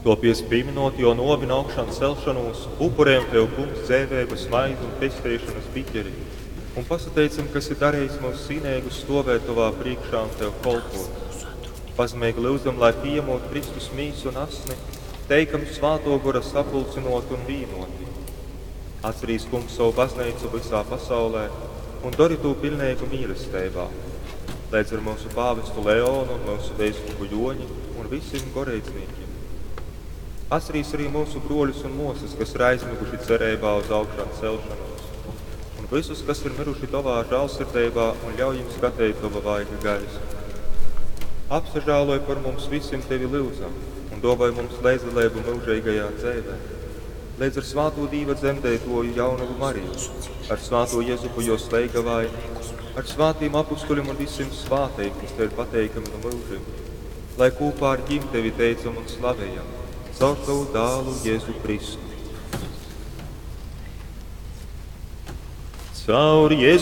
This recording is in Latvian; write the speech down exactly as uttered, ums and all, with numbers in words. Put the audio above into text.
Topies pieminot jau novina augšanu celšanos, upurējam Tev, kungs, dzēvēgu, smaidu un pestēšanas biķeri, un pasateicam, kas ir darījis mūs sīnēgu stovēt Tavā priekšā un Tev kolpot. Pazemīgi lūdzam, lai pieņemot Kristus mīsu un asni, teikam svāto gora sapulcinot un vīnoti. Atcerīs, kungs, savu baznīcu visā pasaulē un dari to pilnīgu mīlestībā. Lēdz ar mūsu pāvestu Leonu un mūsu vēstnieku Joņi un visiem gorēdzniekiem. Atcerīs arī mūsu broļus un mūsas, kas ir aizmiguši cerībā uz augšām celšanos, un visus, kas ir miruši Tavā žēlsirdībā un ļauj jums skatīt Tava vaiga gaismu. Apsažāloj par mums visiem Tevi lūdzam un dāvāj mums līdzdalību mūžīgajā dzēvē. Lēdz ar svāto Dīva dzemdētoju Jaunavu Mariju, ar svāto Jezupu jo sleigavaini, ar svātiem apustuļiem un visiem svātajiem, kas Tev ir pateikami no mūžiem, lai kopā ar ģim Tevi teicam un slavējam, caur Tavu dālu Jēzu Kristu. Caur Jēzu